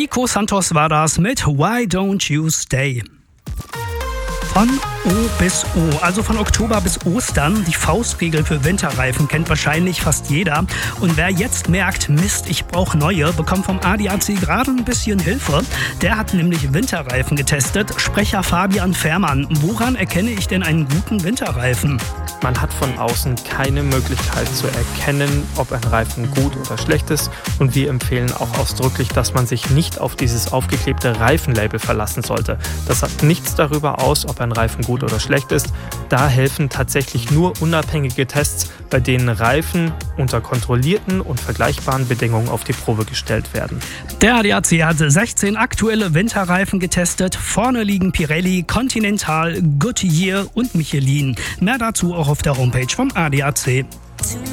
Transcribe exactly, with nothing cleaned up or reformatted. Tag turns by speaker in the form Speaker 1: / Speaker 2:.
Speaker 1: Nico Santos war das mit Why Don't You Stay? Von O bis O, also von Oktober bis Ostern. Die Faustregel für Winterreifen kennt wahrscheinlich fast jeder. Und wer jetzt merkt, Mist, ich brauche neue, bekommt vom A D A C gerade ein bisschen Hilfe. Der hat nämlich Winterreifen getestet. Sprecher Fabian Fährmann. Woran erkenne ich denn einen guten Winterreifen?
Speaker 2: Man hat von außen keine Möglichkeit zu erkennen, ob ein Reifen gut oder schlecht ist. Und wir empfehlen auch ausdrücklich, dass man sich nicht auf dieses aufgeklebte Reifenlabel verlassen sollte. Das sagt nichts darüber aus, ob ein Reifen gut oder schlecht ist. Da helfen tatsächlich nur unabhängige Tests, bei denen Reifen unter kontrollierten und vergleichbaren Bedingungen auf die Probe gestellt werden.
Speaker 1: Der A D A C hat sechzehn aktuelle Winterreifen getestet. Vorne liegen Pirelli, Continental, Goodyear und Michelin. Mehr dazu auch auf der Homepage vom A D A C.